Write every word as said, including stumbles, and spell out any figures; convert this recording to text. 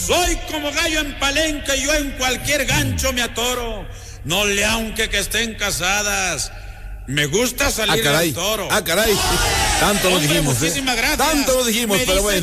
Soy como gallo en palenque, yo en cualquier gancho me atoro. No le aunque que estén casadas. Me gusta salir ah, caray. del toro. Ah, caray. Tanto lo Hombre, dijimos. Muchísimas ¿eh? gracias. Tanto lo dijimos, me pero bueno.